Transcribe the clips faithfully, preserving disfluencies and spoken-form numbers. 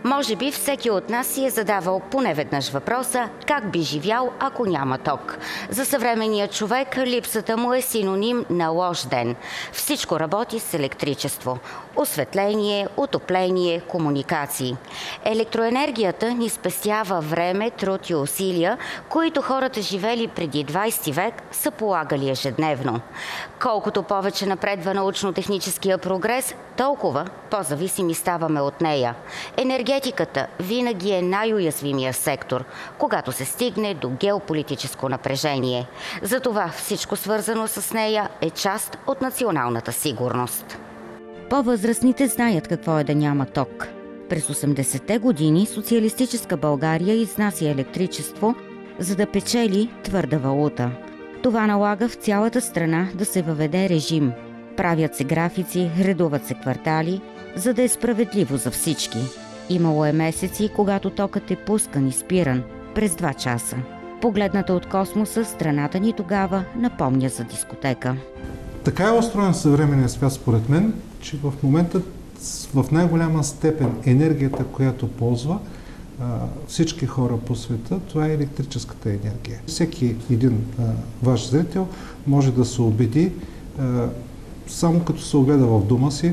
Може би всеки от нас си е задавал поне веднъж въпроса как би живял, ако няма ток. За съвременния човек липсата му е синоним на лош ден. Всичко работи с електричество. Осветление, отопление, комуникации. Електроенергията ни спестява време, труд и усилия, които хората живели преди двайсети век са полагали ежедневно. Колкото повече напредва научно-техническия прогрес, толкова по-зависими ставаме от нея. Енергетиката винаги е най-уязвимия сектор, когато се стигне до геополитическо напрежение. Затова всичко свързано с нея е част от националната сигурност. По-възрастните знаят какво е да няма ток. През осемдесетте години социалистическа България изнася електричество, за да печели твърда валута. Това налага в цялата страна да се въведе режим. Правят се графици, редуват се квартали, за да е справедливо за всички. Имало е месеци, когато токът е пускан и спиран през два часа. Погледната от космоса, страната ни тогава напомня за дискотека. Така е устроен съвременния свят, според мен, че в момента в най-голяма степен енергията, която ползва а, всички хора по света, това е електрическата енергия. Всеки един а, ваш зрител може да се убеди, а, само като се огледа в дома си,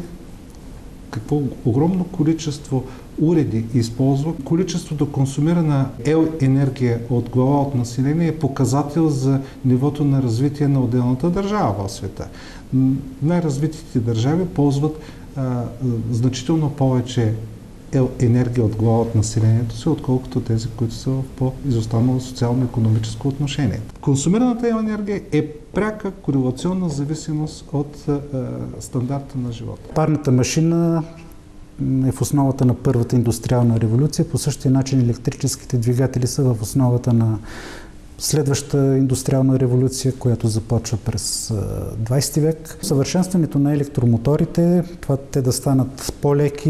какво огромно количество уреди използва. Количеството консумирана ел-енергия от глава от население е показател за нивото на развитие на отделната държава в света. Най-развитите държави ползват а, значително повече ел-енергия от глава от населението си, отколкото тези, които са в по-изостанало социално-икономическо отношение. Консумираната ел-енергия е пряка корелационна зависимост от а, стандарта на живота. Парната машина е в основата на първата индустриална революция. По същия начин електрическите двигатели са в основата на следващата индустриална революция, която започва през двайсети век. Съвършенстването на електромоторите, това те да станат по-леки,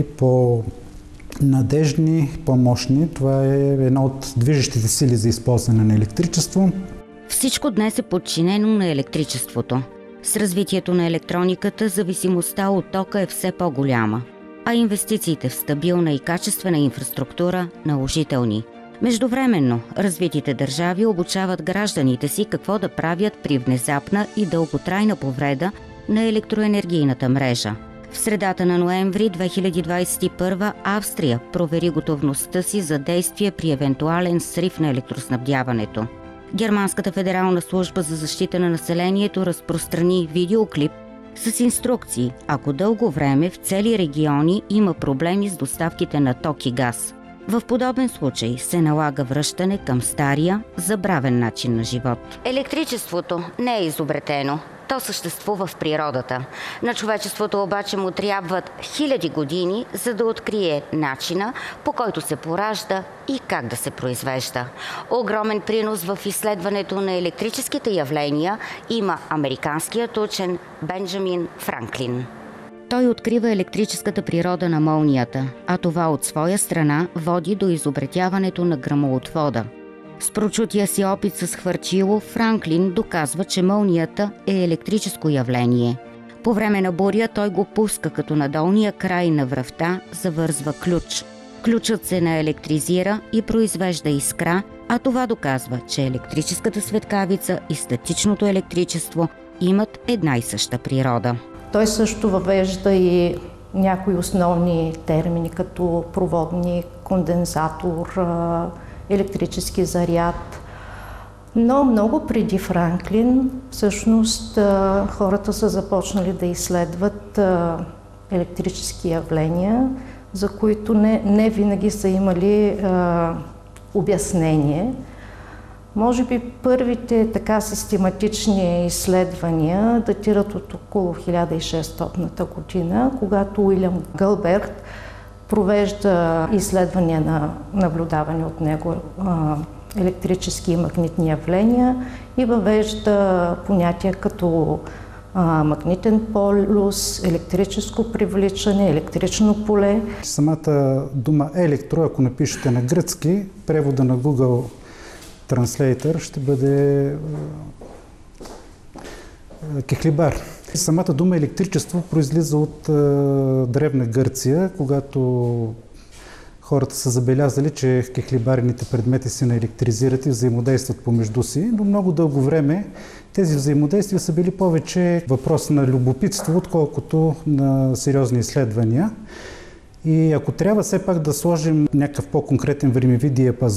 по-надежни, по-мощни, това е една от движещите сили за използване на електричество. Всичко днес е подчинено на електричеството. С развитието на електрониката зависимостта от тока е все по-голяма, а инвестициите в стабилна и качествена инфраструктура наложителни. Междувременно, развитите държави обучават гражданите си какво да правят при внезапна и дълготрайна повреда на електроенергийната мрежа. В средата на ноември две хиляди двайсет и първа Австрия провери готовността си за действие при евентуален срив на електроснабдяването. Германската федерална служба за защита на населението разпространи видеоклип с инструкции, ако дълго време в цели региони има проблеми с доставките на ток и газ. В подобен случай се налага връщане към стария, забравен начин на живот. Електричеството не е изобретено. То съществува в природата. На човечеството обаче му трябват хиляди години, за да открие начина, по който се поражда и как да се произвежда. Огромен принос в изследването на електрическите явления има американският учен Бенджамин Франклин. Той открива електрическата природа на молнията, а това от своя страна води до изобретяването на гръмоотвода. С прочутия си опит с хвърчило, Франклин доказва, че мълнията е електрическо явление. По време на буря той го пуска, като на долния край на връвта завързва ключ. Ключът се наелектризира и произвежда искра, а това доказва, че електрическата светкавица и статичното електричество имат една и съща природа. Той също въвежда и някои основни термини, като проводник, кондензатор, електрически заряд. Но много преди Франклин, всъщност, хората са започнали да изследват електрически явления, за които не, не винаги са имали а, обяснение. Може би първите така систематични изследвания датират от около хиляда и шестстотната година, когато Уилям Гълберт провежда изследвания на наблюдавани от него а, електрически и магнитни явления и въвежда понятия като а, магнитен полюс, електрическо привличане, електрично поле. Самата дума електро, ако напишете на гръцки, превода на Google Translator ще бъде кехлибар. Самата дума електричество произлиза от древна Гърция, когато хората са забелязали, че кехлибарените предмети се наелектризират и взаимодействат помежду си, но много дълго време тези взаимодействия са били повече въпрос на любопитство, отколкото на сериозни изследвания. И ако трябва все пак да сложим някакъв по-конкретен времеви диапазон,